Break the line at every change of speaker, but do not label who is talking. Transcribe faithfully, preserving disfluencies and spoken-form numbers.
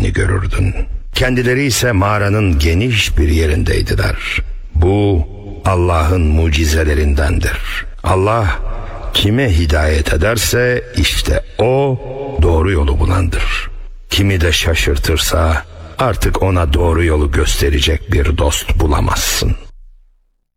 gittiğini görürdün. Kendileri ise mağaranın geniş bir yerindeydiler. Bu Allah'ın mucizelerindendir. Allah kime hidayet ederse işte o doğru yolu bulandır. Kimi de şaşırtırsa artık ona doğru yolu gösterecek bir dost bulamazsın.